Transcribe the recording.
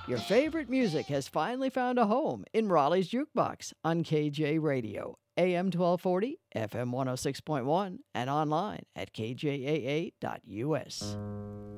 Your favorite music has finally found a home in Raleigh's Jukebox on KJ Radio, AM 1240, FM 106.1, and online at kjaa.us.